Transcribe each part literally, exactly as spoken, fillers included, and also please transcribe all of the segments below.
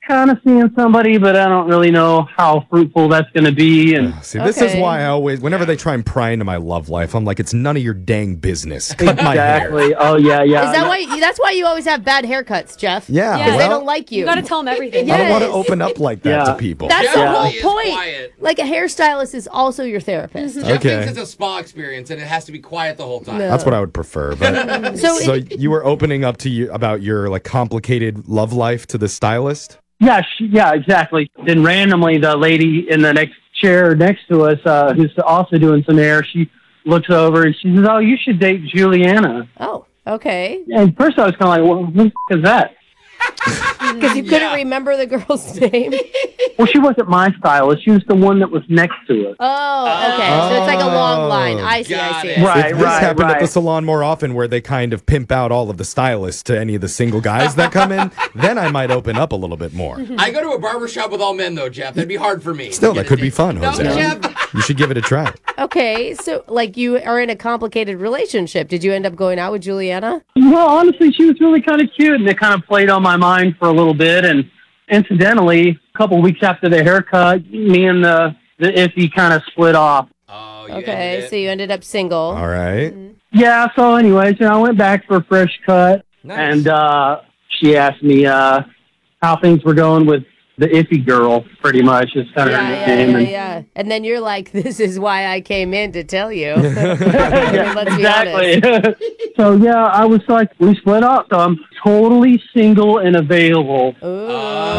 kind of seeing somebody, but I don't really know how fruitful that's going to be. And See, this Okay. is why I always, whenever they try and pry into my love life, I'm like, it's none of your dang business. Cut my hair. exactly. Oh yeah, yeah. Is that why? That's why you always have bad haircuts, Jeff. Yeah, Because they well, don't like you. You got to tell them everything. I don't want to Yes. open up like that Yeah. to people. That's Jeff the really whole is point. quiet. Like a hairstylist is also your therapist. Jeff Okay. thinks it's a spa experience and it has to be quiet the whole time. No. That's what I would prefer. But So, so it- you were opening up to you about your like complicated love life to the stylist? Yeah, she, yeah, exactly. Then randomly, the lady in the next chair next to us, uh, who's also doing some hair, she looks over and she says, "Oh, you should date Juliana." oh, okay. And first, I was kind of like, "Well, who the f- is that?" Because you couldn't Yeah. remember the girl's name. Well, she wasn't my stylist. She was the one that was next to us. Oh, okay. So it's like a long line. I see. I Got see. it. Right, If this right, happened at the right. salon more often where they kind of pimp out all of the stylists to any of the single guys that come in, then I might open up a little bit more. I go to a barber shop with all men, though, Jeff. That'd be hard for me. Still, to that get a could be date. fun, No, Jose. Jeff. You should give it a try. Okay, so like you are in a complicated relationship. Did you end up going out with Juliana? Well, honestly, she was really kind of cute, and it kind of played on my mind for a little bit. And incidentally, a couple weeks after the haircut, me and the the iffy kind of split off. Oh, you Okay, ended it. so you ended up single. All right. Yeah. So, anyways, you know, I went back for a fresh cut, Nice. and uh, she asked me uh, how things were going with the iffy girl. Pretty much, it's kind of Yeah, her yeah, nickname. yeah, and- yeah. And then you're like, "This is why I came in to tell you." I mean, Yeah, let's be honest. exactly. So yeah, I was like, we split up. So I'm totally single and available. Ooh.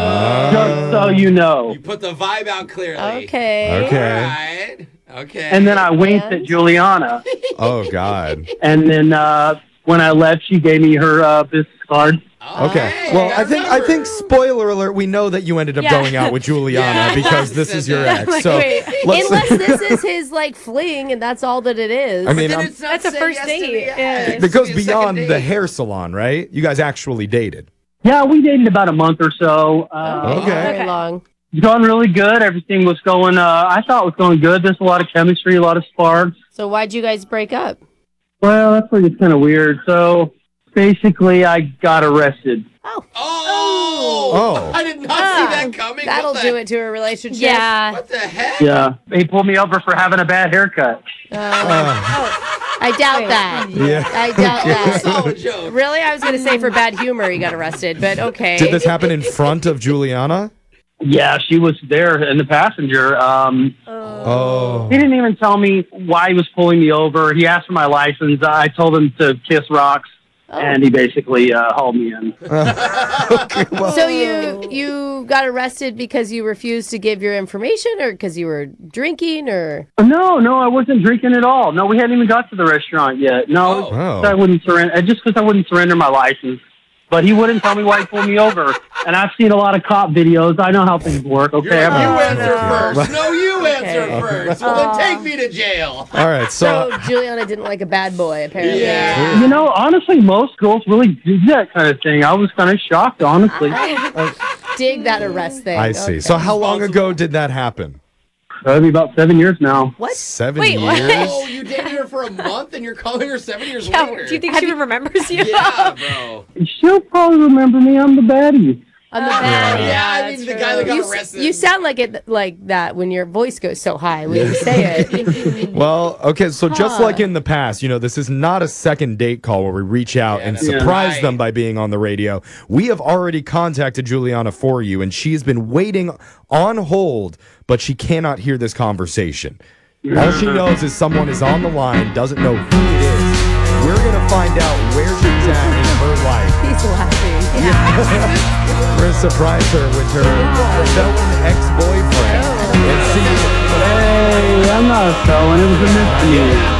Just so you know. You put the vibe out clearly. Okay. Okay. All right. Okay. And then I winked And? at Juliana. Oh, God. And then uh, when I left, she gave me her uh, business card. Oh, Okay. hey, Well, I think I remember. think spoiler alert. We know that you ended up Yeah. going out with Juliana Yeah. because this is your Yeah, ex. like, So wait. let's. Unless this is his like fling, and that's all that it is. I mean, Then I'm- it's not That's a say first yes date. to the Yeah. ex. it goes It's a beyond second the date. hair salon, right? You guys actually dated. Yeah, we dated about a month or so. Uh, okay. Okay. Very long. It's going really good. Everything was going, uh, I thought it was going good. There's a lot of chemistry, a lot of sparks. So why'd you guys break up? Well, that's where it's kind of weird. So basically, I got arrested. Oh, Oh. Oh. I did not Ah, see that coming. that'll What the, do it to a relationship. Yeah. What the heck? Yeah. They pulled me over for having a bad haircut. I doubt Wait. that. Yeah. I doubt that. Solid joke. Really? I was going to say for bad humor he got arrested, but okay. Did this happen in front of Juliana? Yeah, she was there in the passenger. Um, Oh. he didn't even tell me why he was pulling me over. He asked for my license. I told him to kiss rocks, Oh. and he basically uh, hauled me in. Okay, well, So you you got arrested because you refused to give your information, or because you were drinking, or No, no, I wasn't drinking at all. No, we hadn't even got to the restaurant yet. No, Oh. I wouldn't surrender. Just because I wouldn't surrender my license. But he wouldn't tell me why he pulled me over. And I've seen a lot of cop videos. I know how things work. Okay, You're like, I'm you just- answer no. first. No, you answer Okay. first. Well, then take me to jail. all right. So, so Juliana didn't like a bad boy apparently. Yeah. You know, honestly, most girls really do that kind of thing. I was kind of shocked, honestly. Dig that arrest thing. I see. Okay. So how long ago did that happen? Probably about seven years now. What? Seven Wait, what? years. Oh, you dated her for a month and you're calling her seven years Yeah, later. do you think she remembers you? Yeah, bro. She'll probably remember me. I'm the baddie. On the Oh, bad. Yeah, I mean, that's the true. guy that got you, s- arrested. You sound like it like that when your voice goes so high when you say it. Well, okay, so just Huh. like in the past, you know, this is not a second date call where we reach out Yeah, and that's surprise right. them by being on the radio. We have already contacted Juliana for you, and she's been waiting on hold, but she cannot hear this conversation. All she knows is someone is on the line, doesn't know who it is. We're going to find out where she's at in her life. He's laughing. We're going to surprise her with her felon ex-boyfriend. And see Hey, I'm not a felon. It was a misdemeanor.